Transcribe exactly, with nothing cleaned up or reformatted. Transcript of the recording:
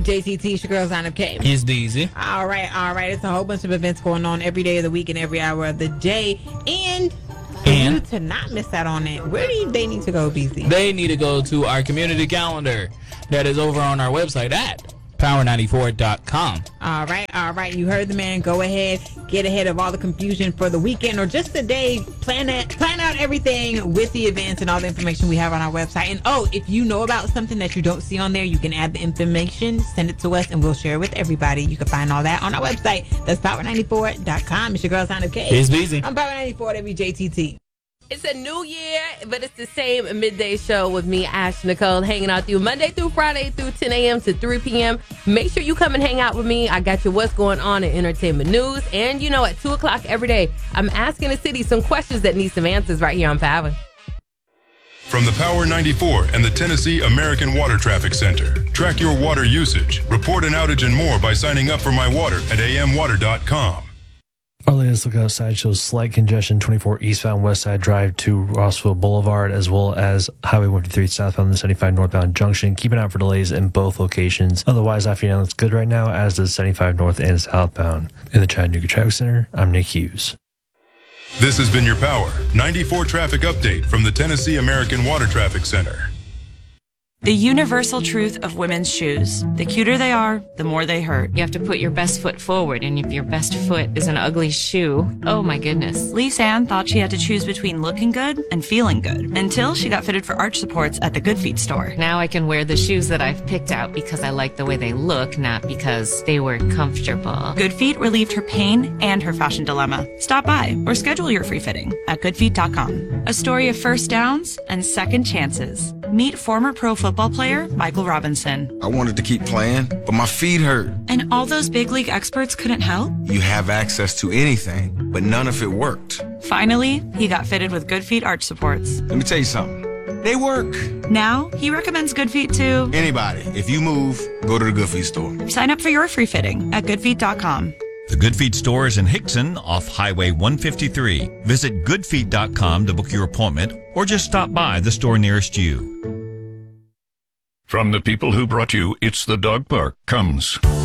J T T, your girl, Sign Up K. It's Deezy. All right, all right. It's a whole bunch of events going on every day of the week and every hour of the day. And for And? you to not miss out on it, where do you, they need to go, B C? They need to go to our community calendar that is over on our website at power ninety-four dot com. All right, all right. You heard the man. Go ahead, get ahead of all the confusion for the weekend or just the day. Plan it, plan out everything with the events and all the information we have on our website. And oh, if you know about something that you don't see on there, you can add the information, send it to us, and we'll share it with everybody. You can find all that on our website. That's power ninety-four dot com. It's your girl, Sign Up K. It's Beezy. I'm Power ninety-four, W J T T. It's a new year, but it's the same midday show with me, Ash Nicole, hanging out with you Monday through Friday through ten a.m. to three p.m. Make sure you come and hang out with me. I got you what's going on in entertainment news. And, you know, at two o'clock every day, I'm asking the city some questions that need some answers right here on Power. From the Power ninety-four and the Tennessee American Water Traffic Center. Track your water usage, report an outage and more by signing up for My Water at a m water dot com. Our latest look outside shows slight congestion twenty-four eastbound West Side Drive to Rossville Boulevard, as well as Highway one fifty-three southbound and seventy-five northbound junction. Keep an eye out for delays in both locations. Otherwise, I feel looks good right now, as does seventy-five north and southbound. In the Chattanooga Traffic Center, I'm Nick Hughes. This has been your Power ninety-four traffic update from the Tennessee American Water Traffic Center. The universal truth of women's shoes. The cuter they are, the more they hurt. You have to put your best foot forward, and if your best foot is an ugly shoe, oh my goodness. Lise Ann thought she had to choose between looking good and feeling good, until she got fitted for arch supports at the Good Feet store. Now I can wear the shoes that I've picked out because I like the way they look, not because they were comfortable. Good Feet relieved her pain and her fashion dilemma. Stop by or schedule your free fitting at good feet dot com. A story of first downs and second chances. Meet former pro football player Michael Robinson. I wanted to keep playing, but my feet hurt. And all those big league experts couldn't help? You have access to anything, but none of it worked. Finally, he got fitted with Good Feet arch supports. Let me tell you something. They work. Now, he recommends Good Feet to anybody. If you move, go to the Good Feet store. Sign up for your free fitting at good feet dot com. The Good Feet store is in Hickson off Highway one fifty-three. Visit good feet dot com to book your appointment or just stop by the store nearest you. From the people who brought you It's the Dog Park comes